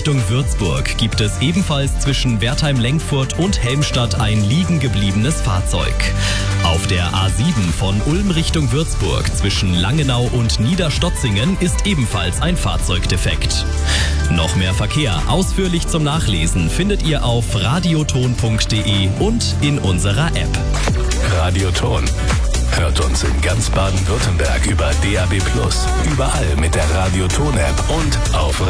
Richtung Würzburg gibt es ebenfalls zwischen Wertheim-Lengfurt und Helmstadt ein liegen gebliebenes Fahrzeug. Auf der A7 von Ulm Richtung Würzburg zwischen Langenau und Niederstotzingen ist ebenfalls ein Fahrzeug defekt. Noch mehr Verkehr ausführlich zum Nachlesen findet ihr auf radioton.de und in unserer App. Radioton. Hört uns in ganz Baden-Württemberg über DAB+, überall mit der Radioton-App und auf